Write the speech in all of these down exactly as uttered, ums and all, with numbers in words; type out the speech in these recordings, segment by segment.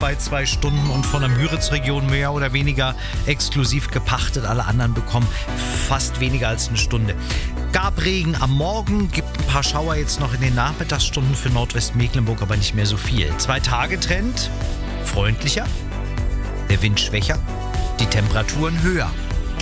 bei zwei Stunden und von der Müritz-Region mehr oder weniger exklusiv gepachtet. Alle anderen bekommen fast weniger als eine Stunde. Gab Regen am Morgen, gibt ein paar Schauer jetzt noch in den Nachmittagsstunden für Nordwestmecklenburg, aber nicht mehr so viel. Zwei-Tage-Trend, freundlicher, der Wind schwächer, die Temperaturen höher.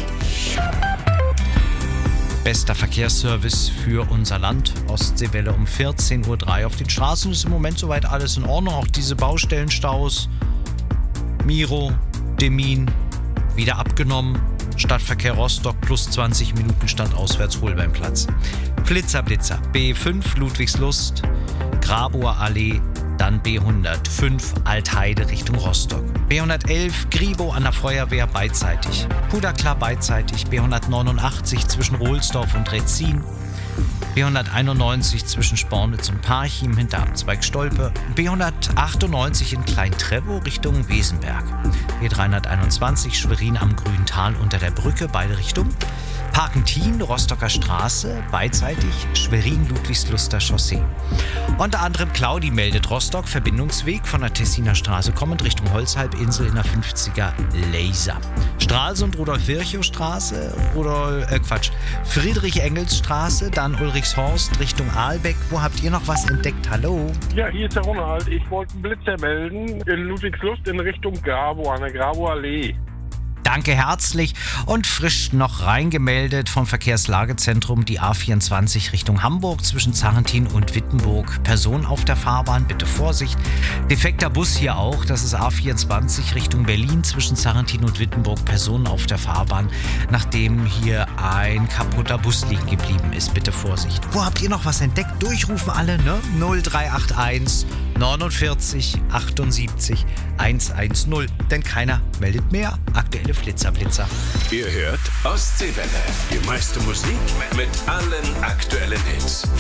Bester Verkehrsservice für unser Land. Ostseewelle um vierzehn Uhr drei. Auf den Straßen ist im Moment soweit alles in Ordnung. Auch diese Baustellenstaus. Miro, Demin, wieder abgenommen. Stadtverkehr Rostock plus zwanzig Minuten Stand auswärts Holbeinplatz. Flitzer, Blitzer. B fünf Ludwigslust, Grabower Allee, dann B hundertfünf Altheide Richtung Rostock. B hundertelf Gribo an der Feuerwehr beidseitig. Puderklar beidseitig. B hundertneunundachtzig zwischen Rohlsdorf und Retzin. B hunderteinundneunzig zwischen Spornitz und Parchim hinter Abzweig Stolpe. B hundertachtundneunzig in Klein-Treppow Richtung Wesenberg. B dreihunderteinundzwanzig Schwerin am Grüntal unter der Brücke, beide Richtungen. Parkentin, Rostocker Straße, beidseitig, Schwerin-Ludwigsluster Chaussee. Unter anderem Claudi meldet Rostock, Verbindungsweg von der Tessiner Straße kommend Richtung Holzhalbinsel in der fünfziger Laser. Stralsund, Rudolf-Virchow-Straße, Rudolf, äh Quatsch, Friedrich-Engels-Straße, dann Ulrichshorst Richtung Aalbeck. Wo habt ihr noch was entdeckt? Hallo? Ja, hier ist der Ronald. Ich wollte einen Blitzer melden in Ludwigslust in Richtung Grabow, an der Grabower Allee. Danke herzlich und frisch noch reingemeldet vom Verkehrslagezentrum die A vierundzwanzig Richtung Hamburg zwischen Zarrentin und Wittenburg. Person auf der Fahrbahn, bitte Vorsicht. Defekter Bus hier auch, das ist A vierundzwanzig Richtung Berlin zwischen Zarrentin und Wittenburg. Personen auf der Fahrbahn, nachdem hier ein kaputter Bus liegen geblieben ist. Bitte Vorsicht. Wo habt ihr noch was entdeckt? Durchrufen alle, ne? null drei acht eins neunundvierzig achtundsiebzig hundertzehn, denn keiner meldet mehr. Aktuelle Flitzer, Blitzer. Ihr hört Ostseewelle. Die meiste Musik mit allen aktuellen Hits.